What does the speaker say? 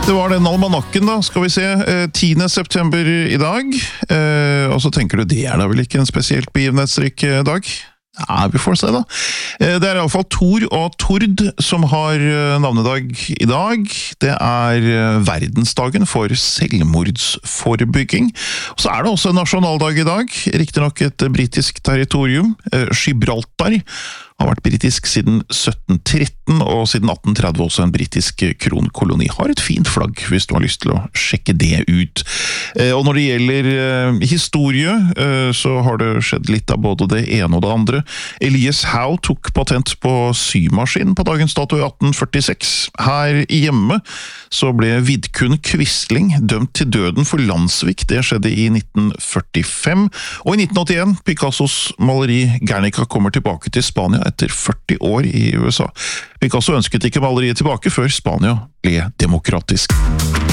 Det var den almanakken da, skal vi se, 10. september i dag, og så tenker du, det da vel ikke en spesielt begivenhetsrik dag? Ja, vi får se da. Det I alle fall Tor og Tord som har navnedag I dag. Det verdensdagen for selvmordsforebygging. Og så det også en nasjonaldag I dag, riktig nok et britisk territorium, Gibraltar. Har vært britisk siden 1713, og siden 1830 også en britisk kronkoloni. Har et fint flagg, hvis du har lyst til å sjekke det ut. Og når det gjelder historie, så har det skjedd litt av både det ene og det andre. Elias Howe tok patent på symaskin på dagens dato I 1846. Her hjemme så ble Vidkun Quisling dømt til døden for landssvik. Det skjedde I 1945. Og I 1981, Picassos maleri Guernica kommer tilbake til Spania etter 40 år I USA. Picasso ønsket ikke maleriet tilbake før Spania ble demokratisk.